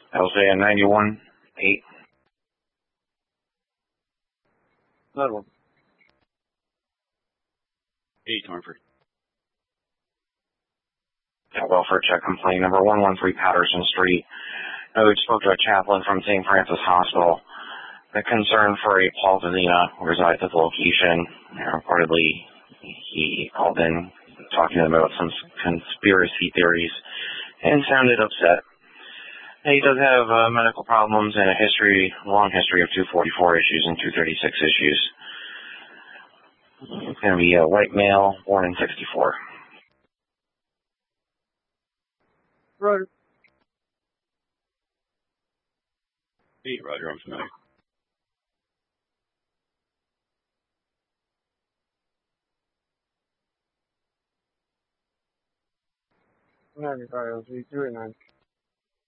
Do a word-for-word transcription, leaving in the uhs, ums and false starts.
L J N ninety-one eight. Level. eight, Tornford. Welfare check complaint number one one three Patterson Street. I spoke to a chaplain from Saint Francis Hospital. The concern for a Paul Vizina resides at the location. Reportedly, he called in talking about some conspiracy theories and sounded upset. He does have uh, medical problems and a history, long history of two forty-four issues and two thirty-six issues. It's going to be a white male, born in sixty-four. Roger. eight, Roger, I'm familiar. ninety-five L Z two eight nine.